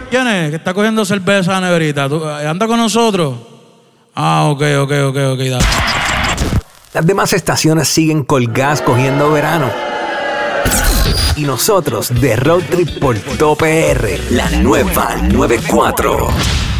¿Quién es? Que está cogiendo cerveza a la neverita. ¿Anda con nosotros? Ah, ok, dale. Las demás estaciones siguen colgadas cogiendo verano. Y nosotros de Road Trip por Top PR, la nueva 94.